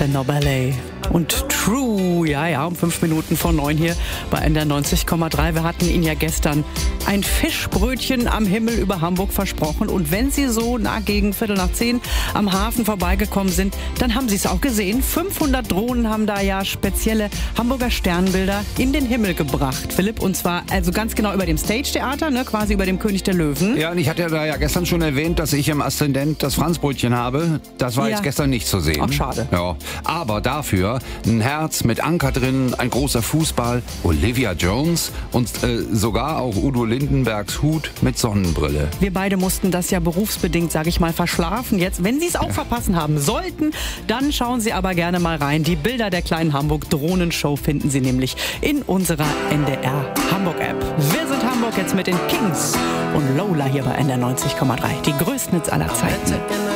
Spandau Ballet und True, ja, um 5 Minuten vor 9 hier bei NDR 90,3. Wir hatten Ihnen ja gestern ein Fischbrötchen am Himmel über Hamburg versprochen. Und wenn Sie so gegen 9:15 am Hafen vorbeigekommen sind, dann haben Sie es auch gesehen. 500 Drohnen haben da ja spezielle Hamburger Sternbilder in den Himmel gebracht, Philipp. Und zwar also ganz genau über dem Stage-Theater, quasi über dem König der Löwen. Ja, und ich hatte da ja gestern schon erwähnt, dass ich im Aszendent das Franzbrötchen habe. Das war jetzt gestern nicht zu sehen. Ach, schade. Ja, aber dafür ein Herz mit Anker drin, ein großer Fußball, Olivia Jones und sogar auch Udo Lindenbergs Hut mit Sonnenbrille. Wir beide mussten das ja berufsbedingt, sage ich mal, verschlafen. Jetzt, wenn Sie es auch verpassen haben sollten, dann schauen Sie aber gerne mal rein. Die Bilder der kleinen Hamburg-Drohnenshow finden Sie nämlich in unserer NDR Hamburg-App. Wir sind Hamburg jetzt mit den Kings und Lola hier bei NDR 90,3. Die größten Hits aller Zeiten.